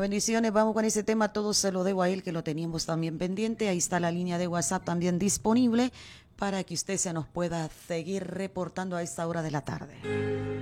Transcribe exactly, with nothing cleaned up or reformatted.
bendiciones. Vamos con ese tema. Todo se lo debo a él, que lo teníamos también pendiente. Ahí está la línea de WhatsApp también disponible para que usted se nos pueda seguir reportando a esta hora de la tarde.